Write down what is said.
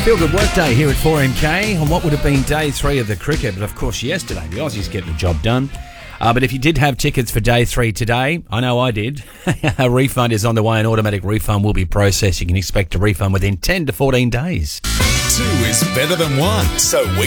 Feel-good workday here at 4MK on what would have been day 3 of the cricket, but of course yesterday the Aussies getting the job done. But if you did have tickets for day 3 today, I know I did, a refund is on the way. An automatic refund will be processed. You can expect a refund within 10 to 14 days. 2 is better than 1, so we